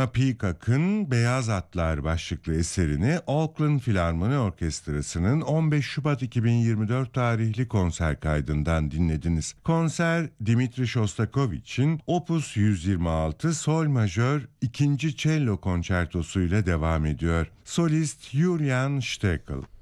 Fatma Peacock'ın Beyaz Atlar başlıklı eserini Oakland Filarmoni Orkestrası'nın 15 Şubat 2024 tarihli konser kaydından dinlediniz. Konser Dimitri Shostakovich'in Opus 126 Sol Majör 2. Cello Konçertosu ile devam ediyor. Solist Julian Steckel.